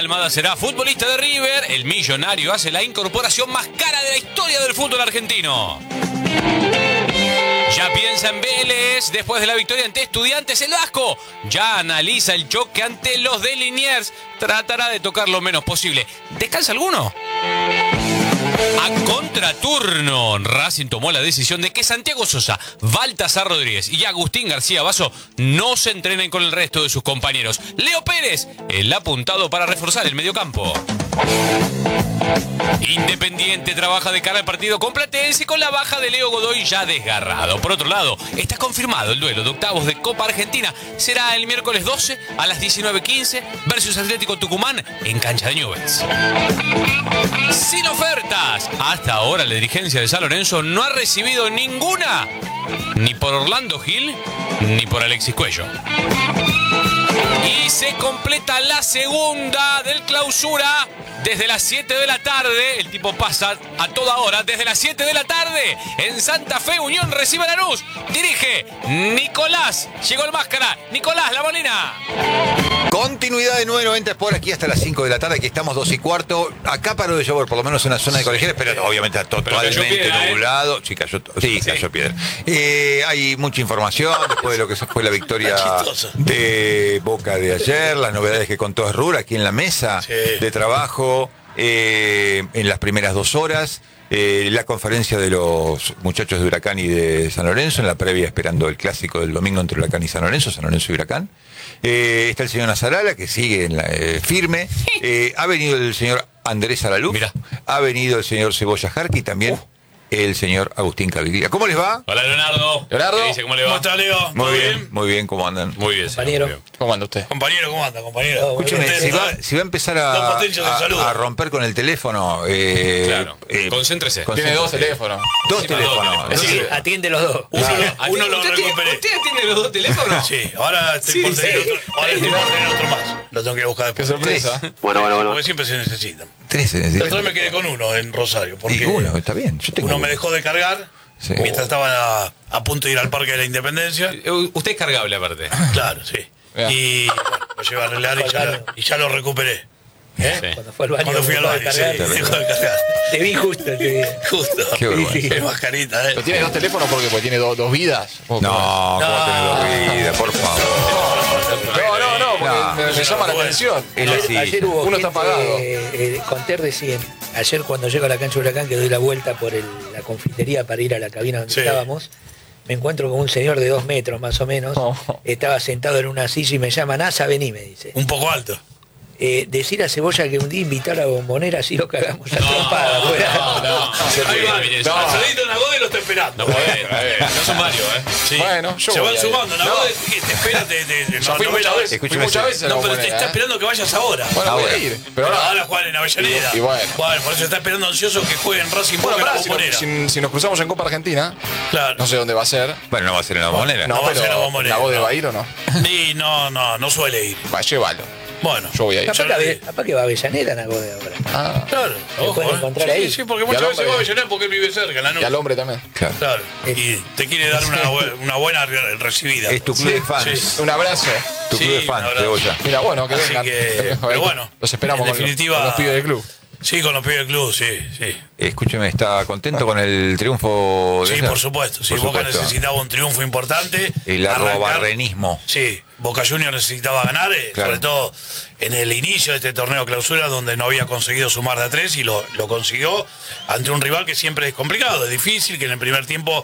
Almada será futbolista de River. El millonario hace la incorporación más cara de la historia del fútbol argentino. Ya piensa en Vélez después de la victoria ante Estudiantes. El Vasco ya analiza el choque ante los de Liniers. Tratará de tocar lo menos posible. ¿Descansa alguno? A contraturno, Racing tomó la decisión de que Santiago Sosa, Baltasar Rodríguez y Agustín García Basso no se entrenen con el resto de sus compañeros. Leo Pérez, el apuntado para reforzar el mediocampo. Independiente trabaja de cara al partido con Platense con la baja de Leo Godoy ya desgarrado. Por otro lado, está confirmado el duelo de octavos de Copa Argentina. Será el miércoles 12 a las 19:15 versus Atlético Tucumán en cancha de Newell's. Sin ofertas. Hasta ahora la dirigencia de San Lorenzo no ha recibido ninguna, ni por Orlando Gil, ni por Alexis Cuello. Y se completa la segunda del Clausura desde las 7 de la tarde. El tipo pasa a toda hora. Desde las 7 de la tarde en Santa Fe, Unión recibe a Lanús. Dirige Nicolás. Llegó el máscara. Nicolás La Molina. Continuidad de 990 por aquí hasta las 5 de la tarde. Aquí estamos 2:15. Acá paró de llover, por lo menos en la zona de Colegiales, pero obviamente está totalmente nublado. Sí, cayó piedra. Hay mucha información después de lo que fue la victoria de Boca de ayer. Las novedades que contó Esrur aquí en la mesa de trabajo en las primeras 2 horas. La conferencia de los muchachos de Huracán y de San Lorenzo en la previa esperando el clásico del domingo entre Huracán y San Lorenzo y Huracán. Está el señor Nazarala que sigue firme. Ha venido el señor Andrés Alaluf. Ha venido el señor Cebolla Jarqui también. El señor Agustín Caviglia. ¿Cómo les va? Hola, Leonardo. ¿Qué dice? ¿Cómo le va? ¿Cómo está, Leo? Muy bien, ¿cómo andan? Muy bien, compañero. señor. ¿Cómo anda usted? Compañero, ¿cómo anda, compañero? Escúcheme, si va a empezar a romper con el teléfono... Claro, concéntrese. Tiene 2 teléfonos. Dos teléfonos. Sí, atiende los dos. Uno lo recuperé. ¿Usted atiende los 2 teléfonos? Sí, ahora estoy por tener otro más. Lo tengo que buscar Qué después. sorpresa. Bueno. Porque siempre se necesitan. 3 El otro día me quedé con uno en Rosario. Porque Y uno, está bien. Yo tengo uno me dejó de cargar mientras estaban a punto de ir al Parque de la Independencia. Usted es cargable, aparte. Claro, sí. Y bueno, lo llevé a arreglar y ya lo recuperé. Cuando fue al baño. Cuando fui al baño, sí, dejó de cargar. Te vi justo. Justo. Qué vergüenza. Qué mascarita, ¿Pero tiene 2 teléfonos porque tiene 2 vidas? No, ¿cómo tenés 2 vidas? Por favor. No, porque me llama la atención. Ayer hubo uno está apagado. Conter decía, ayer cuando llego a la cancha de Huracán, que doy la vuelta por la confitería para ir a la cabina donde estábamos, me encuentro con un señor de 2 metros más o menos. Estaba sentado en una silla y me llama, Nasa, vení, me dice. Un poco alto. Decir a Cebolla que un día invitar a Bombonera, así lo cagamos a trompada. Ahí va, Alfredito Nagode lo está esperando. No son varios, Sí. Bueno, yo se voy van a sumando, Nagode te espera, fui muchas veces. Escúcheme, Muchas veces. No, pero te está esperando que vayas ahora. Bueno, voy a ir. Pero ahora juegan en Avellaneda. Y bueno. Por eso está esperando ansioso que jueguen Racing Boca en la Bombonera. Si nos cruzamos en Copa Argentina, Claro. no sé dónde va a ser. Bueno, no va a ser en la Bombonera. No va a ser en la pero Bombonera, ¿la voz no. va a ir o no? Y no suele ir. Va, llévalo. Bueno, Yo voy a ir. Capaz que va a Avellaneda, Nagode, ahora. claro. pueden encontrar ahí. Sí, porque muchas veces va a Avellaneda porque él vive cerca, en la Y al hombre también. Claro. Y te quiere dar una buena recibida. Es tu club de fans. Sí. Un abrazo. Tu club de fans, Cebolla. Mira, bueno, que Así vengan. que, pero bueno, los esperamos en con definitiva, con los pibes del club. Sí, con los pibes del club, sí. Escúcheme, ¿está contento con el triunfo de Sí, ayer? por supuesto. Sí, Por Boca supuesto. necesitaba un triunfo importante. El Arrancar. arrobarrenismo. Sí, Boca Juniors necesitaba ganar, Claro. sobre todo en el inicio de este torneo clausura, donde no había conseguido sumar de a 3 y lo consiguió ante un rival que siempre es complicado, es difícil, que en el primer tiempo